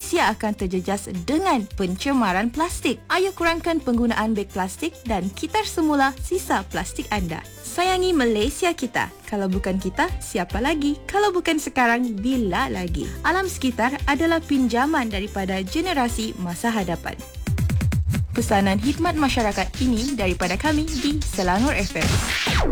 Malaysia akan terjejas dengan pencemaran plastik. Ayo kurangkan penggunaan beg plastik dan kitar semula sisa plastik anda. Sayangi Malaysia kita. Kalau bukan kita, siapa lagi? Kalau bukan sekarang, bila lagi? Alam sekitar adalah pinjaman daripada generasi masa hadapan. Pesanan khidmat masyarakat ini daripada kami di Selangor FM.